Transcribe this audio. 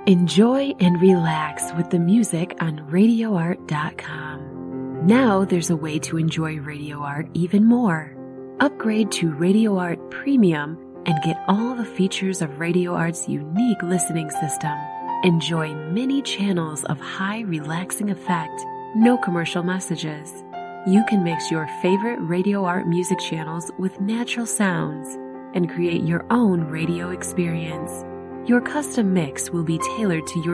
Enjoy and relax with the music on RadioArt.com. Now there's a way to enjoy Radio Art even more. Upgrade to Radio Art Premium and get all the features of Radio Art's unique listening system. Enjoy many channels of high relaxing effect, no commercial messages. You can mix your favorite Radio Art music channels with natural sounds and create your own radio experience. Your custom mix will be tailored to your